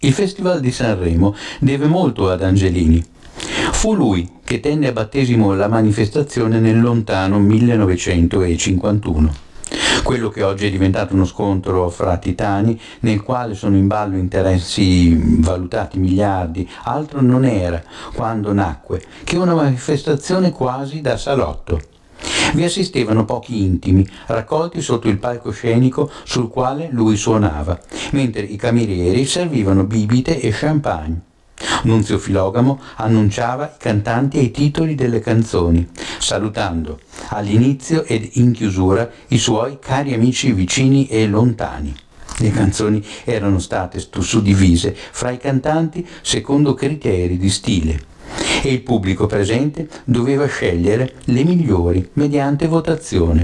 Il Festival di Sanremo deve molto ad Angelini. Fu lui che tenne a battesimo la manifestazione nel lontano 1951. Quello che oggi è diventato uno scontro fra titani, nel quale sono in ballo interessi valutati miliardi, altro non era, quando nacque, che una manifestazione quasi da salotto. Vi assistevano pochi intimi, raccolti sotto il palcoscenico sul quale lui suonava, mentre i camerieri servivano bibite e champagne. Nunzio Filogamo annunciava i cantanti e i titoli delle canzoni, salutando all'inizio ed in chiusura i suoi cari amici vicini e lontani. Le canzoni erano state suddivise fra i cantanti secondo criteri di stile e il pubblico presente doveva scegliere le migliori mediante votazione.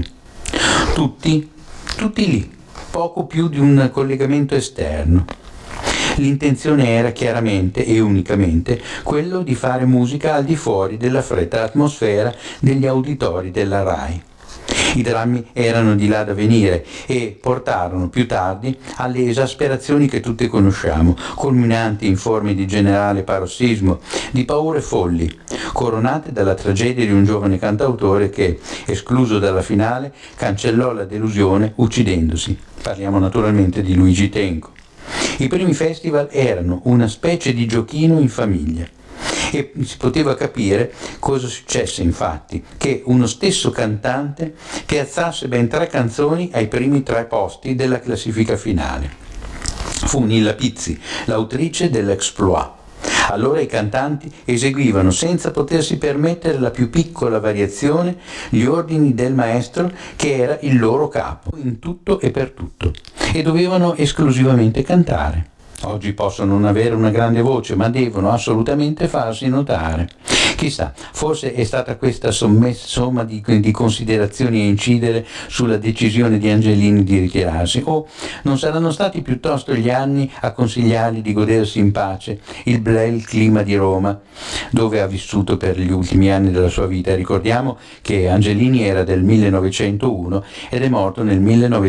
Tutti lì, poco più di un collegamento esterno. L'intenzione era chiaramente e unicamente quello di fare musica al di fuori della fredda atmosfera degli auditori della RAI. I drammi erano di là da venire e portarono più tardi alle esasperazioni che tutti conosciamo, culminanti in forme di generale parossismo, di paure folli, coronate dalla tragedia di un giovane cantautore che, escluso dalla finale, cancellò la delusione uccidendosi. Parliamo naturalmente di Luigi Tenco. I primi festival erano una specie di giochino in famiglia e si poteva capire cosa successe, infatti, che uno stesso cantante piazzasse ben 3 canzoni ai primi 3 posti della classifica finale. Fu Nilla Pizzi, l'autrice dell'Exploit. Allora i cantanti eseguivano senza potersi permettere la più piccola variazione gli ordini del maestro che era il loro capo in tutto e per tutto e dovevano esclusivamente cantare. Oggi possono non avere una grande voce, ma devono assolutamente farsi notare. Chissà, forse è stata questa somma di considerazioni a incidere sulla decisione di Angelini di ritirarsi, o non saranno stati piuttosto gli anni a consigliargli di godersi in pace il bel clima di Roma, dove ha vissuto per gli ultimi anni della sua vita. Ricordiamo che Angelini era del 1901 ed è morto nel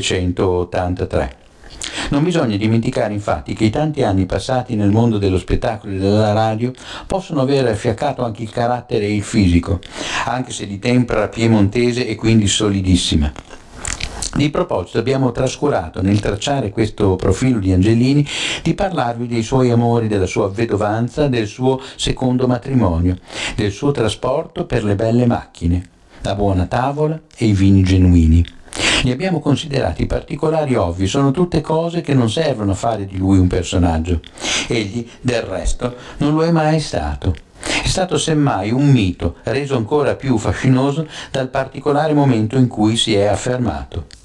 1983. Non bisogna dimenticare infatti che i tanti anni passati nel mondo dello spettacolo e della radio possono aver affiaccato anche il carattere e il fisico, anche se di tempra piemontese e quindi solidissima. Di proposito abbiamo trascurato nel tracciare questo profilo di Angelini di parlarvi dei suoi amori, della sua vedovanza, del suo secondo matrimonio, del suo trasporto per le belle macchine, la buona tavola e i vini genuini. Li abbiamo considerati particolari ovvi, sono tutte cose che non servono a fare di lui un personaggio. Egli, del resto, non lo è mai stato. È stato semmai un mito, reso ancora più fascinoso dal particolare momento in cui si è affermato.